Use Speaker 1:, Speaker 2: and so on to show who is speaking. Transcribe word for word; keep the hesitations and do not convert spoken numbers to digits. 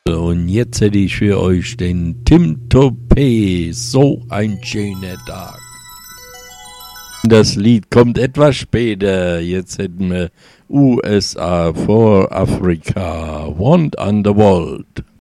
Speaker 1: Und jetzt hätte ich für euch den Tim Topé, so ein schöner Tag. Das Lied kommt etwas später. Jetzt hätten wir U S A for Africa, Want on the World.